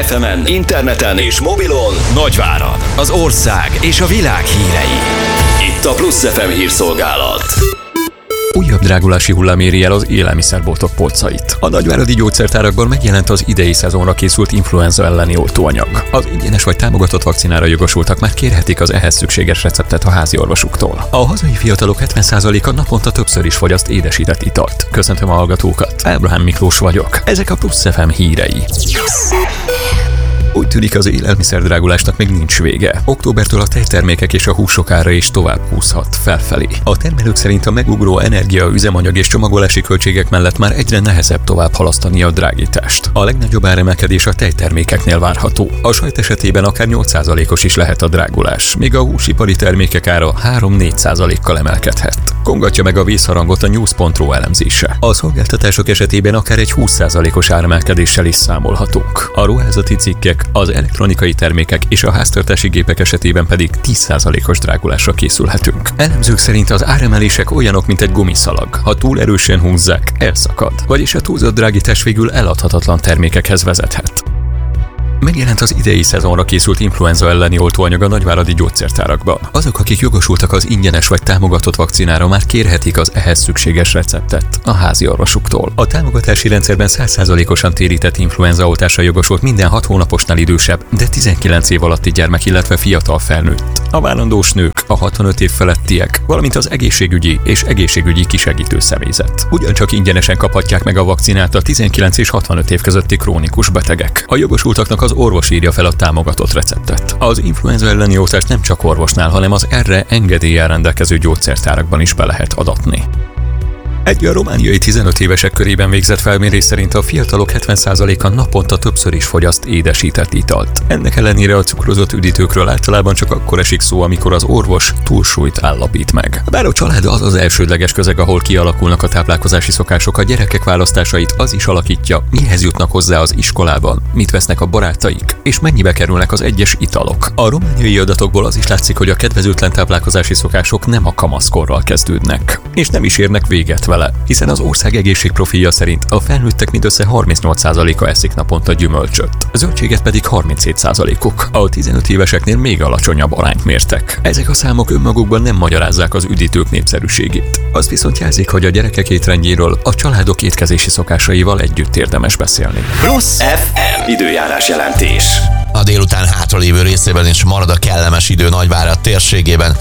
FM-en, interneten és mobilon Nagyvárad, az ország és a világ hírei. Itt a Plusz FM hírszolgálat. Újabb drágulási hullám éri el az élelmiszerboltok polcait. A nagyváradi gyógyszertárakban megjelent az idei szezonra készült influenza elleni oltóanyag. Az ingyenes vagy támogatott vakcinára jogosultak már kérhetik az ehhez szükséges receptet a házi orvosuktól. A hazai fiatalok 70%-a naponta többször is fogyaszt édesített italt. Köszöntöm a hallgatókat, Ábrahám Miklós vagyok. Ezek a Plusz FM hírei. Úgy tűnik, az élelmiszerdrágulásnak még nincs vége. Októbertől a tejtermékek és a húsok ára is tovább húzhat felfelé. A termelők szerint a megugró energia, üzemanyag és csomagolási költségek mellett már egyre nehezebb tovább halasztani a drágítást. A legnagyobb áremelkedés a tejtermékeknél várható. A sajt esetében akár 8%-os is lehet a drágulás, míg a húsipari termékek ára 3-4%-kal emelkedhet. Kongatja meg a vészharangot a News.ro elemzése. A szolgáltatások esetében akár egy 20%-os áremelkedéssel is számolhatunk. A ruházati cikkek, az elektronikai termékek és a háztartási gépek esetében pedig 10%-os drágulásra készülhetünk. Elemzők szerint az áremelések olyanok, mint egy gumiszalag. Ha túl erősen húzzák, elszakad, vagyis a túlzott drágítás végül eladhatatlan termékekhez vezethet. Megjelent az idei szezonra készült influenza elleni oltóanyag a nagyváradi gyógyszertárakban. Azok, akik jogosultak az ingyenes vagy támogatott vakcinára, már kérhetik az ehhez szükséges receptet a házi orvosuktól. A támogatási rendszerben 100%-osan térített influenzaoltásra jogosult minden 6 hónaposnál idősebb, de 19 év alatti gyermek, illetve fiatal felnőtt. A várandós nők, a 65 év felettiek, valamint az egészségügyi és egészségügyi kisegítő személyzet. Ugyancsak ingyenesen kaphatják meg a vakcinát a 19 és 65 év közötti krónikus betegek. A jogosultaknak az orvos írja fel a támogatott receptet. Az influenza elleni oltást nem csak orvosnál, hanem az erre engedéllyel rendelkező gyógyszertárakban is be lehet adatni. Egy a romániai 15 évesek körében végzett felmérés szerint a fiatalok 70%-a naponta többször is fogyaszt édesített italt. Ennek ellenére a cukrozott üdítőkről általában csak akkor esik szó, amikor az orvos túlsúlyt állapít meg. Bár a család az elsődleges közeg, ahol kialakulnak a táplálkozási szokások, a gyerekek választásait az is alakítja, mihez jutnak hozzá az iskolában, mit vesznek a barátaik, és mennyibe kerülnek az egyes italok. A romániai adatokból az is látszik, hogy a kedvezőtlen táplálkozási szokások nem a kamaszkorral kezdődnek, és nem is érnek véget vele, hiszen az ország egészségprofilja szerint a felnőttek mindössze 38%-a eszik naponta gyümölcsöt, zöldséget pedig 37%-uk. A 15 éveseknél még alacsonyabb arányt mértek. Ezek a számok önmagukban nem magyarázzák az üdítők népszerűségét. Az viszont jelzik, hogy a gyerekek étrendjéről a családok étkezési szokásaival együtt érdemes beszélni. Plusz FM időjárás jelentés. A délután hátralévő részében is marad a kellemes idő Nagyvárad térségében.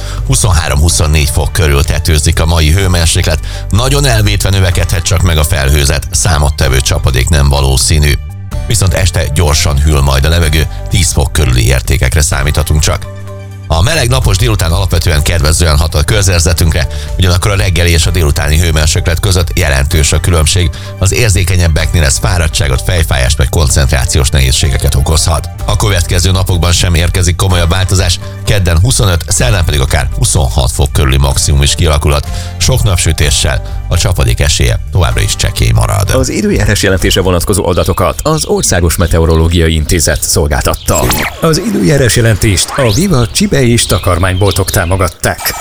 23-24 fok körül tetőzik a mai hőmérséklet. Nagyon elvétve növekedhet csak meg a felhőzet, számottevő csapadék nem valószínű. Viszont este gyorsan hűl majd a levegő, 10 fok körüli értékekre számíthatunk csak. A meleg napos délután alapvetően kedvezően hat a közérzetünkre, ugyanakkor a reggeli és a délutáni hőmérséklet között jelentős a különbség. Az érzékenyebbeknél ez fáradtságot, fejfájást vagy koncentrációs nehézségeket okozhat. A következő napokban sem érkezik komolyabb változás, kedden 25, szerdán pedig akár 26 fok körüli maximum is kialakulhat. Sok napsütéssel a csapadék esélye továbbra is csekély marad. Az időjárás jelentése vonatkozó adatokat az Országos Meteorológiai Intézet szolgáltatta. Az időjárás jelentést a Viva Csibe és takarmányboltok támogatták.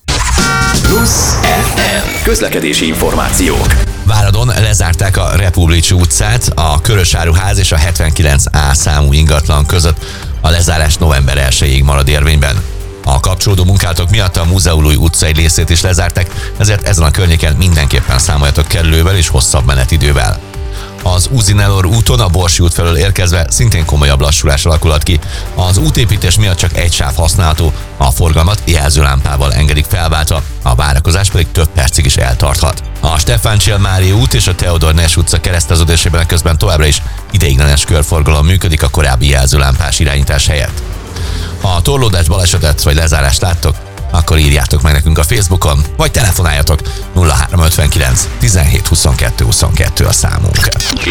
Plusz FM közlekedési információk. Váradon lezárták a Republicsi utcát, a Körösáruház és a 79A számú ingatlan között. A lezárás november 1-ig marad érvényben. A kapcsolódó munkálatok miatt a Múzeumlói utca egy részét is lezárták, ezért ezen a környéken mindenképpen számoljatok kerülővel és hosszabb menetidővel. Az Uzi-Nelor úton a Borsi út felől érkezve szintén komolyabb lassulás alakulhat ki. Az útépítés miatt csak egy sáv használható, a forgalmat jelzőlámpával engedik felváltva, a várakozás pedig több percig is eltarthat. A Stefán Csill-Mária út és a Teodor Ness utca kereszteződésében közben továbbra is ideiglenes körforgalom működik a korábbi jelzőlámpás irányítás helyett. Ha torlódás, balesetet vagy lezárást láttok, akkor írjátok meg nekünk a Facebookon, vagy telefonáljatok 0359 17 22 22 a számunk.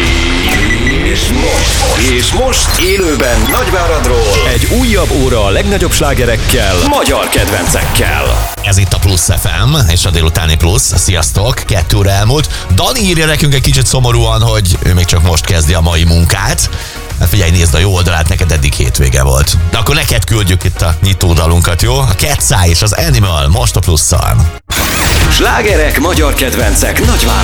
És most élőben Nagyváradról egy újabb óra a legnagyobb slágerekkel, magyar kedvencekkel. Ez itt a Plusz FM és a délutáni Plusz. Sziasztok, 2 óra elmúlt. Dani írja nekünk egy kicsit szomorúan, hogy ő még csak most kezdi a mai munkát. Hát figyelj, nézd a jó oldalát, neked eddig hétvége volt. De akkor neked küldjük itt a nyitódalunkat, jó? A Cat's Eye és az Animal most a Plusszal. Slágerek, magyar kedvencek, Nagyvárad.